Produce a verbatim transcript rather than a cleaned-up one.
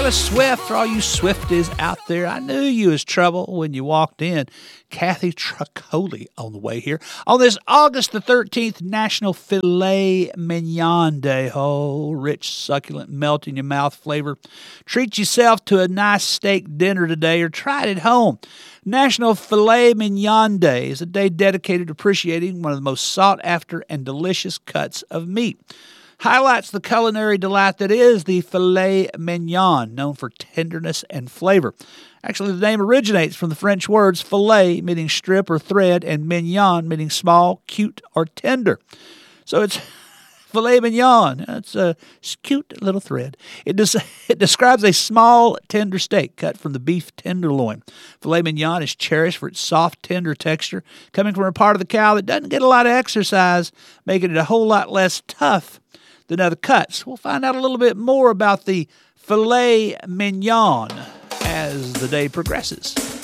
Taylor Swift, for all you Swifties out there. I knew you was trouble when you walked in. Kathy Tricoli on the way here. On this August the thirteenth, National Filet Mignon Day. Oh, rich, succulent, melt in your mouth flavor. Treat yourself to a nice steak dinner today or try it at home. National Filet Mignon Day is a day dedicated to appreciating one of the most sought-after and delicious cuts of meat. Highlights the culinary delight that is the filet mignon, known for tenderness and flavor. Actually, the name originates from the French words filet, meaning strip or thread, and mignon, meaning small, cute, or tender. So it's filet mignon. It's a cute little thread. It, des- it describes a small, tender steak cut from the beef tenderloin. Filet mignon is cherished for its soft, tender texture, coming from a part of the cow that doesn't get a lot of exercise, making it a whole lot less tough than other cuts. We'll find out a little bit more about the filet mignon as the day progresses.